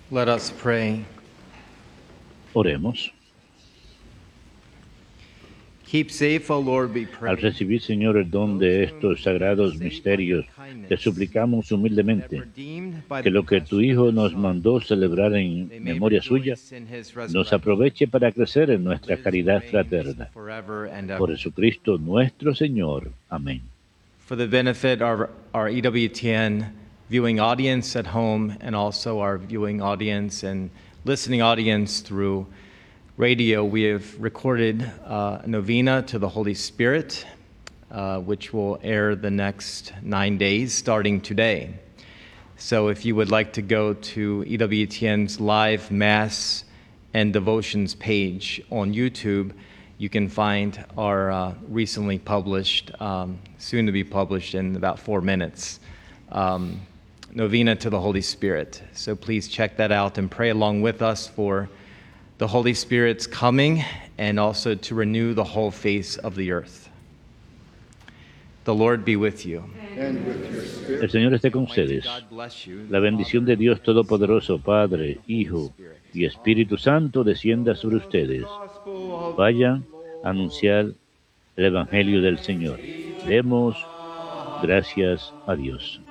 Let us pray. Oremos. Keep safe, O Lord, we pray. Al recibir, Señor, el don de estos sagrados misterios, te suplicamos humildemente que lo que tu Hijo nos mandó celebrar en memoria suya, nos aproveche para crecer en nuestra caridad fraterna. Por Jesucristo nuestro Señor. Amén. For the benefit of our EWTN viewing audience at home and also our viewing audience and listening audience through radio, we have recorded a novena to the Holy Spirit, which will air the next 9 days starting today. So if you would like to go to EWTN's live Mass and devotions page on YouTube, you can find our recently published, soon to be published in about 4 minutes, novena to the Holy Spirit. So please check that out and pray along with us for the Holy Spirit's coming and also to renew the whole face of the earth. The Lord be with you. And with your spirit. El Señor esté con ustedes. La bendición de Dios Todopoderoso, Padre, Hijo y Espíritu Santo descienda sobre ustedes. Vayan a anunciar el Evangelio del Señor. Demos gracias a Dios.